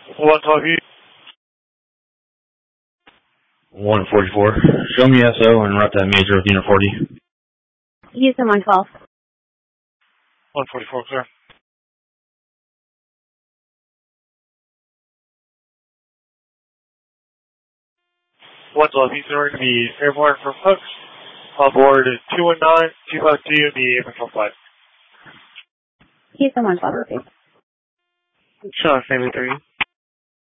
112 Houston. 144. Show me SO and route that major with unit 40. Houston 112. 144, clear. Houston, we're going to be airborne from Hooks. On board is 219, 252, and the eventual flight. Houston 112, repeat. Charlotte Family 3.